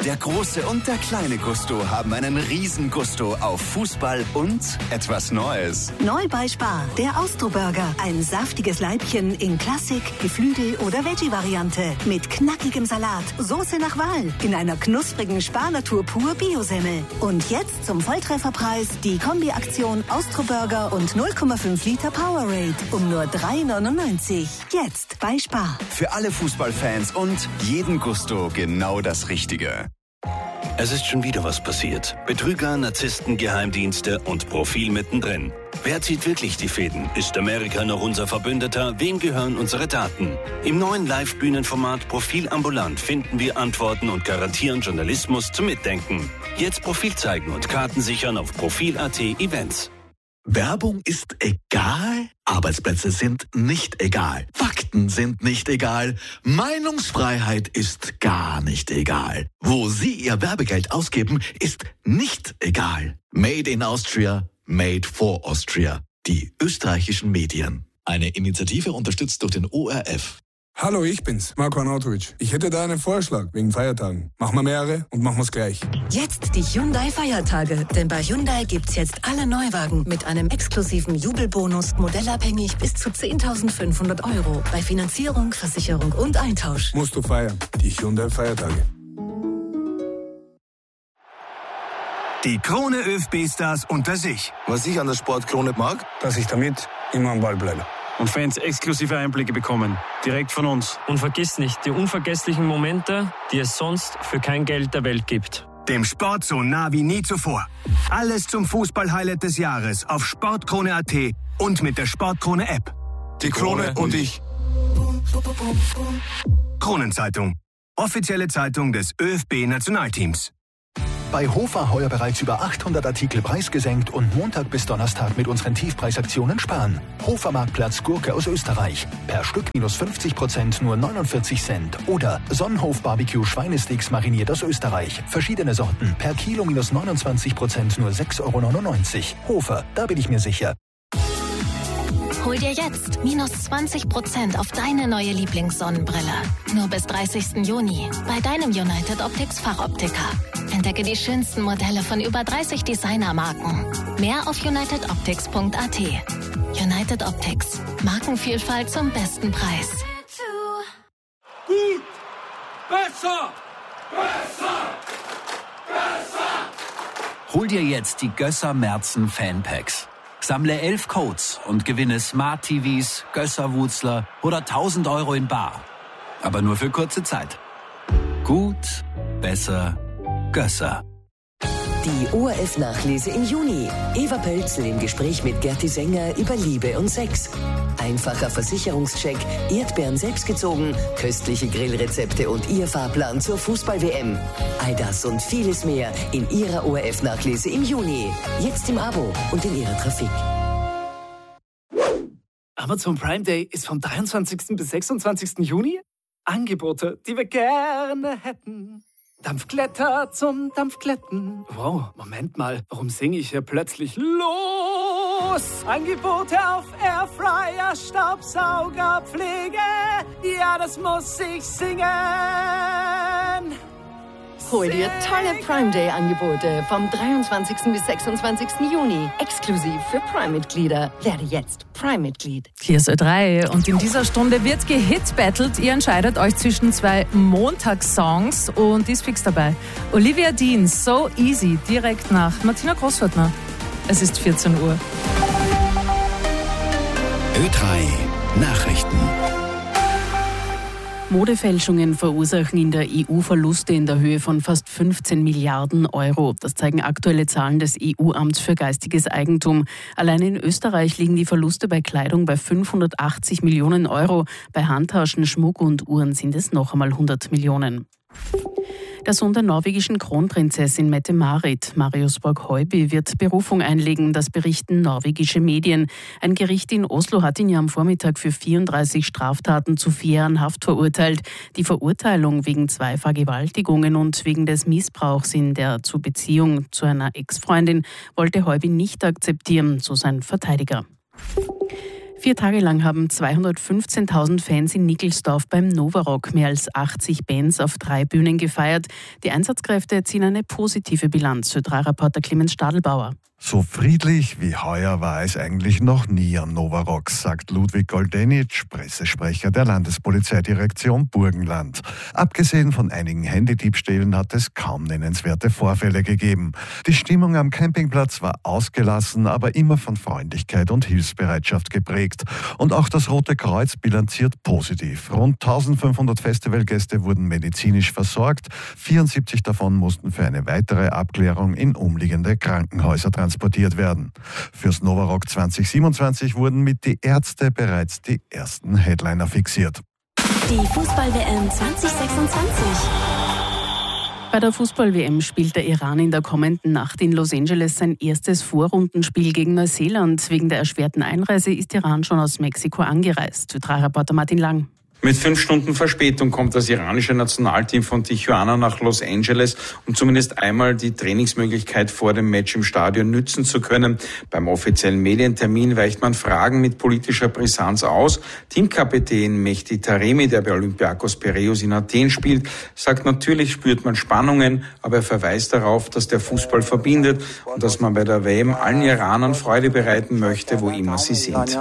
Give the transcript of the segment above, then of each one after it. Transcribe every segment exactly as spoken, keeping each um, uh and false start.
Der große und der kleine Gusto haben einen Riesengusto auf Fußball und etwas Neues. Neu bei Spar, der Austro-Burger. Ein saftiges Leibchen in Klassik, Geflügel- oder Veggie-Variante. Mit knackigem Salat, Soße nach Wahl. In einer knusprigen Spar-Natur pur Biosemmel. Und jetzt zum Volltrefferpreis die Kombi-Aktion Austro-Burger und null Komma fünf Liter Powerade. Um nur drei neunundneunzig. Jetzt bei Spar. Für alle Fußballfans und jeden Gusto genau das Richtige. Es ist schon wieder was passiert. Betrüger, Narzissten, Geheimdienste und Profil mittendrin. Wer zieht wirklich die Fäden? Ist Amerika noch unser Verbündeter? Wem gehören unsere Daten? Im neuen Live-Bühnenformat Profil ambulant finden wir Antworten und garantieren Journalismus zum Mitdenken. Jetzt Profil zeigen und Karten sichern auf Profil Punkt at Events. Werbung ist egal, Arbeitsplätze sind nicht egal, Fakten sind nicht egal, Meinungsfreiheit ist gar nicht egal. Wo Sie Ihr Werbegeld ausgeben, ist nicht egal. Made in Austria, made for Austria. Die österreichischen Medien. Eine Initiative unterstützt durch den O R F. Hallo, ich bin's, Marko Arnautovic. Ich hätte da einen Vorschlag wegen Feiertagen. Machen wir mehrere und machen wir's gleich. Jetzt die Hyundai-Feiertage. Denn bei Hyundai gibt's jetzt alle Neuwagen mit einem exklusiven Jubelbonus, modellabhängig bis zu zehntausendfünfhundert Euro. Bei Finanzierung, Versicherung und Eintausch. Musst du feiern. Die Hyundai-Feiertage. Die Krone ÖFB-Stars unter sich. Was ich an der Sportkrone mag, dass ich damit immer am Ball bleibe. Und Fans exklusive Einblicke bekommen, direkt von uns. Und vergiss nicht die unvergesslichen Momente, die es sonst für kein Geld der Welt gibt. Dem Sport so nah wie nie zuvor. Alles zum Fußball-Highlight des Jahres auf sportkrone Punkt at und mit der Sportkrone-App. Die Krone und ich. Kronenzeitung. Offizielle Zeitung des ÖFB-Nationalteams. Bei Hofer heuer bereits über achthundert Artikel preisgesenkt und Montag bis Donnerstag mit unseren Tiefpreisaktionen sparen. Hofer Marktplatz Gurke aus Österreich. Per Stück minus fünfzig Prozent nur neunundvierzig Cent. Oder Sonnenhof Barbecue Schweinesticks mariniert aus Österreich. Verschiedene Sorten. Per Kilo minus neunundzwanzig Prozent nur sechs Euro neunundneunzig. Hofer, da bin ich mir sicher. Hol dir jetzt minus zwanzig Prozent auf deine neue Lieblingssonnenbrille. Nur bis dreißigsten Juni bei deinem United Optics Fachoptiker. Entdecke die schönsten Modelle von über dreißig Designermarken. Mehr auf united optics punkt at. United Optics. Markenvielfalt zum besten Preis. Gut! Besser! Besser! Besser! Hol dir jetzt die Gösser Merzen Fanpacks. Sammle elf Codes und gewinne Smart T Vs, Gösser-Wutzler oder tausend Euro in bar. Aber nur für kurze Zeit. Gut, besser, Gösser. Die O R F-Nachlese im Juni. Eva Pölzl im Gespräch mit Gerti Sänger über Liebe und Sex. Einfacher Versicherungscheck, Erdbeeren selbstgezogen, köstliche Grillrezepte und ihr Fahrplan zur Fußball-W M. All das und vieles mehr in ihrer O R F-Nachlese im Juni. Jetzt im Abo und in ihrer Trafik. Amazon Prime Day ist vom dreiundzwanzigsten bis sechsundzwanzigsten Juni. Angebote, die wir gerne hätten. Dampfglätter zum Dampfglätten. Wow, Moment mal, warum singe ich hier plötzlich los? Angebote auf Airfryer, Staubsauger, Pflege. Ja, das muss ich singen. Hol dir tolle Prime Day-Angebote vom dreiundzwanzigsten bis sechsundzwanzigsten Juni. Exklusiv für Prime-Mitglieder. Werde jetzt Prime-Mitglied. Hier ist Ö drei und in dieser Stunde wird gehitbattelt. Ihr entscheidet euch zwischen zwei Montagssongs und die ist fix dabei. Olivia Dean, So Easy, direkt nach Martina Großwörtner. Es ist vierzehn Uhr. Ö drei Nachrichten. Modefälschungen verursachen in der E U Verluste in der Höhe von fast fünfzehn Milliarden Euro. Das zeigen aktuelle Zahlen des E U-Amts für geistiges Eigentum. Allein in Österreich liegen die Verluste bei Kleidung bei fünfhundertachtzig Millionen Euro. Bei Handtaschen, Schmuck und Uhren sind es noch einmal hundert Millionen. Der Sohn der norwegischen Kronprinzessin Mette-Marit, Marius Borg-Heuby, wird Berufung einlegen, das berichten norwegische Medien. Ein Gericht in Oslo hat ihn ja am Vormittag für vierunddreißig Straftaten zu vier Jahren Haft verurteilt. Die Verurteilung wegen zwei Vergewaltigungen und wegen des Missbrauchs in der zu Beziehung zu einer Ex-Freundin wollte Heuby nicht akzeptieren, so sein Verteidiger. Vier Tage lang haben zweihundertfünfzehntausend Fans in Nickelsdorf beim Novarock mehr als achtzig Bands auf drei Bühnen gefeiert. Die Einsatzkräfte ziehen eine positive Bilanz, Ö drei Reporter Clemens Stadelbauer. So friedlich wie heuer war es eigentlich noch nie am Novarock, sagt Ludwig Goldenitsch, Pressesprecher der Landespolizeidirektion Burgenland. Abgesehen von einigen Handydiebstählen hat es kaum nennenswerte Vorfälle gegeben. Die Stimmung am Campingplatz war ausgelassen, aber immer von Freundlichkeit und Hilfsbereitschaft geprägt. Und auch das Rote Kreuz bilanziert positiv. Rund eintausendfünfhundert Festivalgäste wurden medizinisch versorgt. vierundsiebzig davon mussten für eine weitere Abklärung in umliegende Krankenhäuser transportiert werden. Fürs Novarock zwanzig siebenundzwanzig wurden mit die Ärzte bereits die ersten Headliner fixiert. Die Fußball-W M zwanzig sechsundzwanzig. Bei der Fußball-W M spielt der Iran in der kommenden Nacht in Los Angeles sein erstes Vorrundenspiel gegen Neuseeland. Wegen der erschwerten Einreise ist Iran schon aus Mexiko angereist. Ö drei Reporter Martin Lang. Mit fünf Stunden Verspätung kommt das iranische Nationalteam von Tijuana nach Los Angeles, um zumindest einmal die Trainingsmöglichkeit vor dem Match im Stadion nützen zu können. Beim offiziellen Medientermin weicht man Fragen mit politischer Brisanz aus. Teamkapitän Mehdi Taremi, der bei Olympiakos Piräus in Athen spielt, sagt, natürlich spürt man Spannungen, aber er verweist darauf, dass der Fußball verbindet und dass man bei der W M allen Iranern Freude bereiten möchte, wo immer sie sind.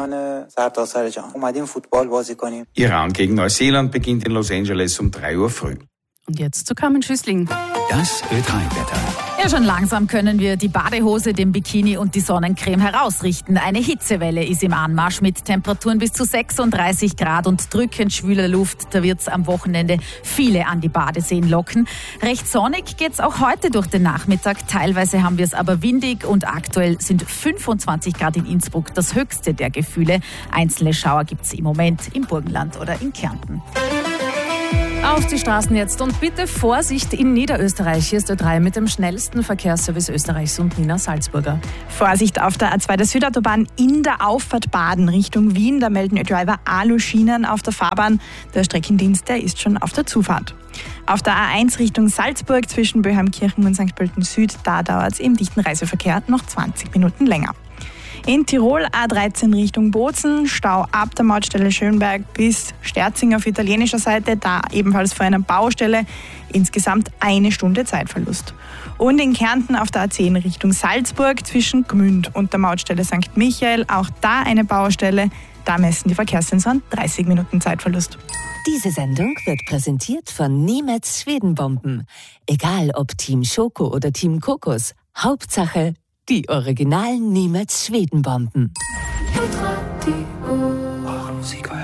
Iran gegen Neuseeland beginnt in Los Angeles um drei Uhr früh. Und jetzt zu Carmen Schüssling. Das Ö drei Wetter. Ja, schon langsam können wir die Badehose, den Bikini und die Sonnencreme herausrichten. Eine Hitzewelle ist im Anmarsch mit Temperaturen bis zu sechsunddreißig Grad und drückend schwüler Luft. Da wird's am Wochenende viele an die Badeseen locken. Recht sonnig geht's auch heute durch den Nachmittag. Teilweise haben wir es aber windig und aktuell sind fünfundzwanzig Grad in Innsbruck das höchste der Gefühle. Einzelne Schauer gibt's im Moment im Burgenland oder in Kärnten. Auf die Straßen jetzt und bitte Vorsicht in Niederösterreich. Hier ist Ö drei mit dem schnellsten Verkehrsservice Österreichs und Nina Salzburger. Vorsicht auf der A zwei der Südautobahn in der Auffahrt Baden Richtung Wien. Da melden Ö drei Aluschienen auf der Fahrbahn. Der Streckendienst, der ist schon auf der Zufahrt. Auf der A eins Richtung Salzburg zwischen Böheimkirchen und Sankt Pölten Süd, da dauert es im dichten Reiseverkehr noch zwanzig Minuten länger. In Tirol A dreizehn Richtung Bozen, Stau ab der Mautstelle Schönberg bis Sterzing auf italienischer Seite, da ebenfalls vor einer Baustelle, insgesamt eine Stunde Zeitverlust. Und in Kärnten auf der A zehn Richtung Salzburg zwischen Gmünd und der Mautstelle Sankt Michael, auch da eine Baustelle, da messen die Verkehrssensoren dreißig Minuten Zeitverlust. Diese Sendung wird präsentiert von Niemetz Schwedenbomben. Egal ob Team Schoko oder Team Kokos, Hauptsache die originalen Niemetz Schwedenbomben. Auch Musik war